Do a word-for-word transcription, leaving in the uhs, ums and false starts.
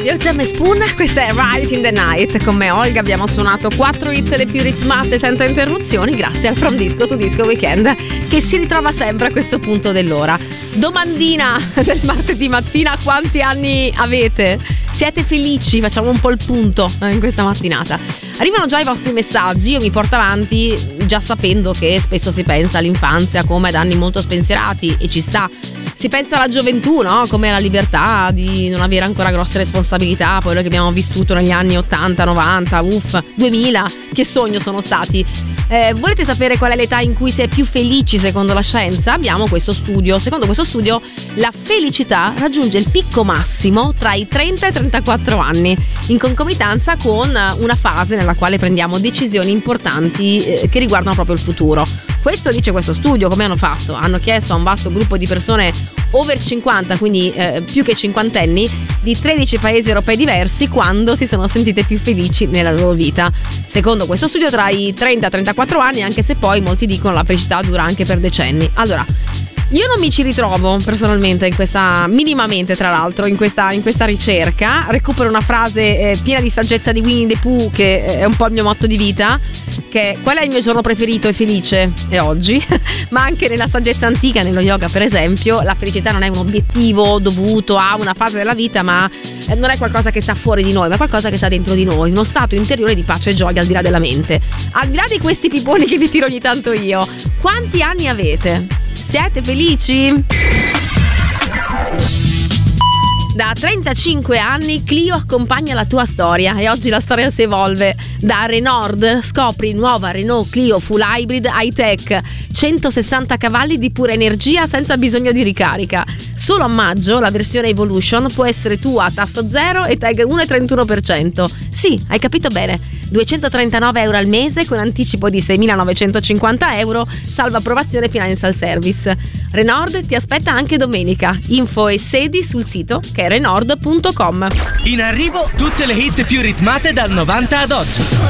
Io Gem e Spoon, questa è Ride It in the Night. Con me Olga abbiamo suonato quattro hit le più ritmate senza interruzioni grazie al From Disco to Disco Weekend, che si ritrova sempre a questo punto dell'ora. Domandina del martedì mattina: quanti anni avete? Siete felici? Facciamo un po' il punto in questa mattinata. Arrivano già i vostri messaggi, io mi porto avanti già sapendo che spesso si pensa all'infanzia come ad anni molto spensierati, e ci sta. Si pensa alla gioventù, no? Come alla libertà di non avere ancora grosse responsabilità, quello che abbiamo vissuto negli anni ottanta, novanta, uff, duemila, che sogno sono stati. Eh, volete sapere qual è l'età in cui si è più felici secondo la scienza? Abbiamo questo studio. Secondo questo studio la felicità raggiunge il picco massimo tra i trenta e i trentaquattro anni, in concomitanza con una fase nella quale prendiamo decisioni importanti eh, che riguardano proprio il futuro. Questo dice questo studio. Come hanno fatto? Hanno chiesto a un vasto gruppo di persone over cinquanta, quindi eh, più che cinquantenni, di tredici paesi europei diversi, quando si sono sentite più felici nella loro vita. Secondo questo studio tra i trenta e i trentaquattro anni, anche se poi molti dicono la felicità dura anche per decenni. Allora, io non mi ci ritrovo personalmente in questa, minimamente tra l'altro, in questa, in questa ricerca. Recupero una frase eh, piena di saggezza di Winnie the Pooh, che è un po' il mio motto di vita, che è: qual è il mio giorno preferito e felice? È oggi. Ma anche nella saggezza antica, nello yoga per esempio, la felicità non è un obiettivo dovuto a una fase della vita, ma non è qualcosa che sta fuori di noi, ma è qualcosa che sta dentro di noi, uno stato interiore di pace e gioia al di là della mente. Al di là di questi piponi che vi tiro ogni tanto io, quanti anni avete? Siete felici? Da trentacinque anni Clio accompagna la tua storia, e oggi la storia si evolve. Da Renault scopri nuova Renault Clio Full Hybrid High Tech, centosessanta cavalli di pura energia senza bisogno di ricarica. Solo a maggio la versione Evolution può essere tua a tasso zero e tag uno virgola trentuno per cento. Sì, hai capito bene, duecentotrentanove euro al mese con anticipo di seimilanovecentocinquanta euro, salvo approvazione Financial Service. Renault ti aspetta anche domenica. Info e sedi sul sito che è renault punto com. In arrivo tutte le hit più ritmate dal novanta ad oggi.